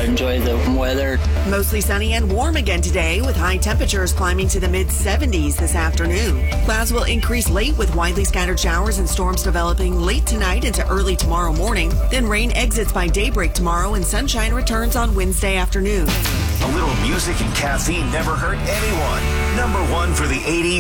enjoy the weather. Mostly sunny and warm again today, with high temperatures climbing to the mid-70s this afternoon. Clouds will increase late with widely scattered showers and storms developing late tonight into early tomorrow morning. Then rain exits by daybreak tomorrow and sunshine returns on Wednesday afternoon. A little music and caffeine never hurt anyone. Number 1 for the 80s.